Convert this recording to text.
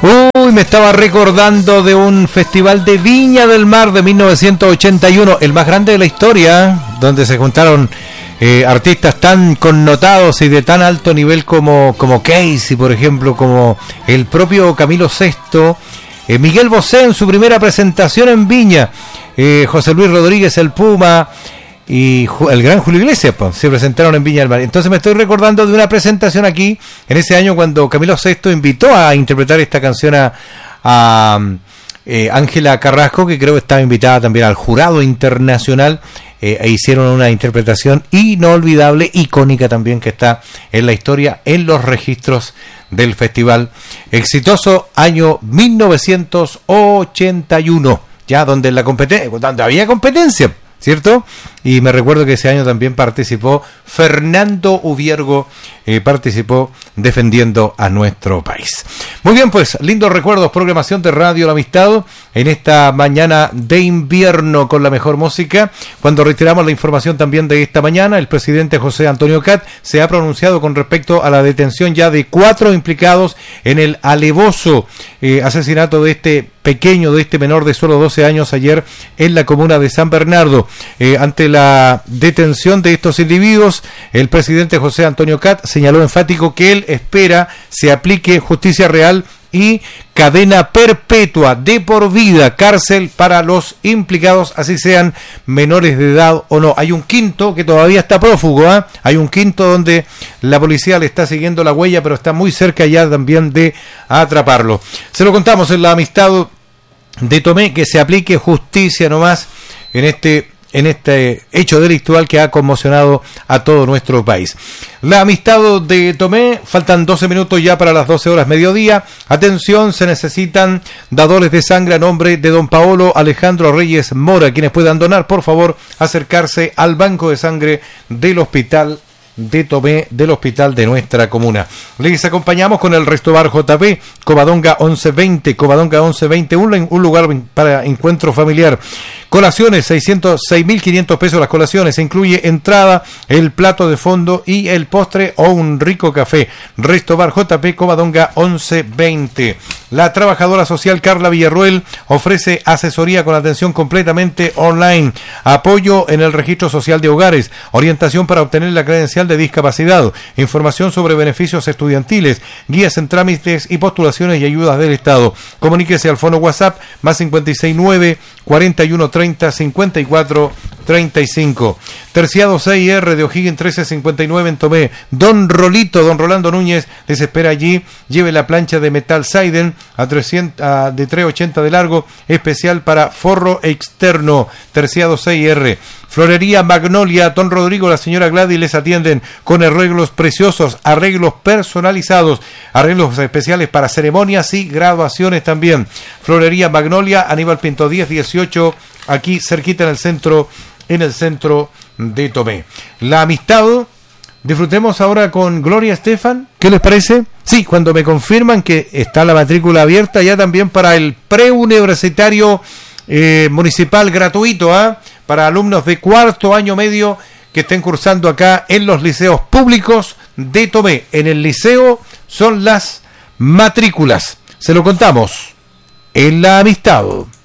Uy, me estaba recordando de un festival de Viña del Mar de 1981, el más grande de la historia, donde se juntaron artistas tan connotados y de tan alto nivel como Casey, por ejemplo, como el propio Camilo Sesto, Miguel Bosé en su primera presentación en Viña, José Luis Rodríguez, el Puma, y el gran Julio Iglesias, pues, se presentaron en Viña del Mar. Entonces me estoy recordando de una presentación aquí en ese año cuando Camilo Sesto invitó a interpretar esta canción a Ángela Carrasco, que creo que estaba invitada también al jurado internacional, e hicieron una interpretación inolvidable, icónica también, que está en la historia, en los registros del festival exitoso año 1981, ya donde donde había competencia, ¿cierto? Y me recuerdo que ese año también participó Fernando Ubiergo, participó defendiendo a nuestro país. Muy bien, pues, lindos recuerdos, programación de Radio La Amistad en esta mañana de invierno con la mejor música. Cuando reiteramos la información también de esta mañana, el presidente José Antonio Cat se ha pronunciado con respecto a la detención ya de 4 implicados en el alevoso asesinato de este menor de solo 12 años ayer en la comuna de San Bernardo. Ante la detención de estos individuos, el presidente José Antonio Cat señaló enfático que él espera se aplique justicia real y cadena perpetua de por vida, cárcel para los implicados, así sean menores de edad o no. Hay un quinto que todavía está prófugo, hay un quinto donde la policía le está siguiendo la huella, pero está muy cerca ya también de atraparlo. Se lo contamos en La Amistad de Tomé, que se aplique justicia nomás en este hecho delictual que ha conmocionado a todo nuestro país. La Amistad de Tomé, faltan 12 minutos ya para las 12 horas mediodía. Atención, se necesitan dadores de sangre a nombre de don Paolo Alejandro Reyes Mora. Quienes puedan donar, por favor, acercarse al banco de sangre del Hospital de Tomé, del hospital de nuestra comuna. Les acompañamos con el Restobar JP, Covadonga 1120, un lugar para encuentro familiar. Colaciones, 6.500 pesos las colaciones, se incluye entrada, el plato de fondo y el postre o un rico café. Restobar JP, Covadonga 1120. La trabajadora social Carla Villarruel ofrece asesoría con atención completamente online, apoyo en el registro social de hogares, orientación para obtener la credencial de discapacidad, información sobre beneficios estudiantiles, guías en trámites y postulaciones y ayudas del Estado. Comuníquese al fono WhatsApp más 569 41 30 54 35. Terciado 6R de O'Higgins 1359 en Tomé. Don Rolando Núñez les espera allí. Lleve la plancha de metal Seiden de 380 de largo, especial para forro externo. Terciado 6R. Florería Magnolia, Don Rodrigo, la señora Gladys les atienden con arreglos preciosos, arreglos personalizados, arreglos especiales para ceremonias y graduaciones también. Florería Magnolia, Aníbal Pinto 1018, aquí cerquita en el centro de Tomé. La Amistad, disfrutemos ahora con Gloria Estefan. ¿Qué les parece? Sí, cuando me confirman que está la matrícula abierta ya también para el preuniversitario municipal gratuito, para alumnos de cuarto año medio que estén cursando acá en los liceos públicos de Tomé. En el liceo son las matrículas. Se lo contamos en La Amistad.